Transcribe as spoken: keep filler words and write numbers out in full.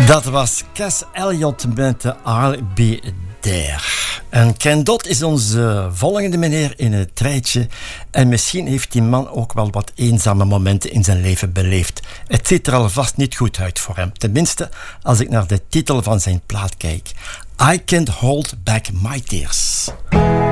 Dat was Cass Elliot met de I'll Be There. En Ken Dodd is onze volgende meneer in het rijtje. En misschien heeft die man ook wel wat eenzame momenten in zijn leven beleefd. Het ziet er alvast niet goed uit voor hem. Tenminste, als ik naar de titel van zijn plaat kijk. I Can't Hold Back My Tears.